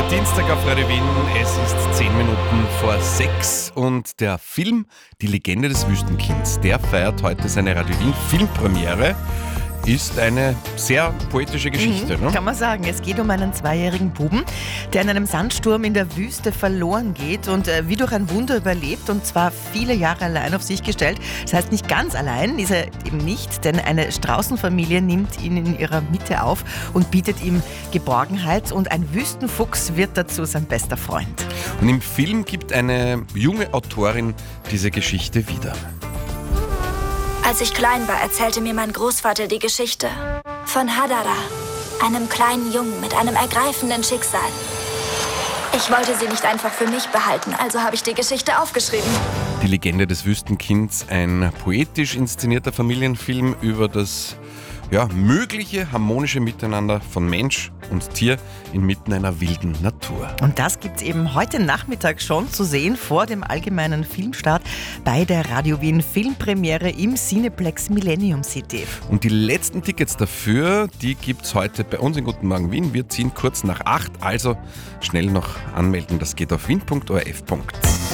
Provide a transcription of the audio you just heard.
Dienstag auf Radio Wien, es ist 10 Minuten vor 6 und der Film Die Legende des Wüstenkinds, der feiert heute seine Radio Wien Filmpremiere. Ist eine sehr poetische Geschichte, ne? Kann man sagen. Es geht um einen 2-jährigen Buben, der in einem Sandsturm in der Wüste verloren geht und wie durch ein Wunder überlebt, und zwar viele Jahre allein auf sich gestellt. Das heißt, nicht ganz allein ist er eben nicht, denn eine Straußenfamilie nimmt ihn in ihrer Mitte auf und bietet ihm Geborgenheit, und ein Wüstenfuchs wird dazu sein bester Freund. Und im Film gibt eine junge Autorin diese Geschichte wieder. Als ich klein war, erzählte mir mein Großvater die Geschichte von Hadara, einem kleinen Jungen mit einem ergreifenden Schicksal. Ich wollte sie nicht einfach für mich behalten, also habe ich die Geschichte aufgeschrieben. Die Legende des Wüstenkinds, ein poetisch inszenierter Familienfilm über das mögliche harmonische Miteinander von Mensch und Tier inmitten einer wilden Natur. Und das gibt's eben heute Nachmittag schon zu sehen vor dem allgemeinen Filmstart bei der Radio Wien Filmpremiere im Cineplex Millennium City. Und die letzten Tickets dafür, die gibt's heute bei uns in Guten Morgen Wien. Wir ziehen kurz nach 8, also schnell noch anmelden. Das geht auf wien.orf.